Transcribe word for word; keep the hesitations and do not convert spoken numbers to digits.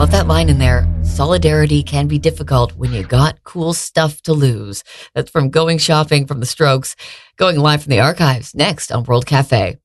love that line in there. Solidarity can be difficult when you got cool stuff to lose. That's from Going Shopping from the Strokes. Going live from the archives next on World Cafe.